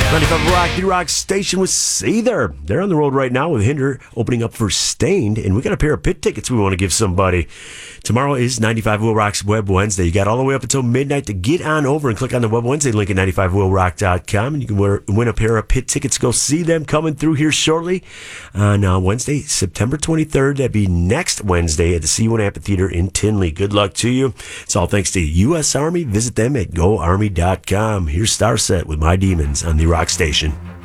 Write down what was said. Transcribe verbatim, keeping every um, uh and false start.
ninety-five Rock, the Rock Station with Seether. They're on the road right now with Hinder opening up for Stained, and we got a pair of pit tickets we want to give somebody. Tomorrow is ninety-five Will Rock's Web Wednesday. You got all the way up until midnight to get on over and click on the Web Wednesday link at ninety-five will rock dot com, and you can win a pair of pit tickets. Go see them coming through here shortly on uh, Wednesday, September twenty-third. That'd be next Wednesday at the C one Amphitheater in Tinley. Good luck to you. It's all thanks to U S Army. Visit them at go army dot com. Here's Starset with My Demons on the Rock Station.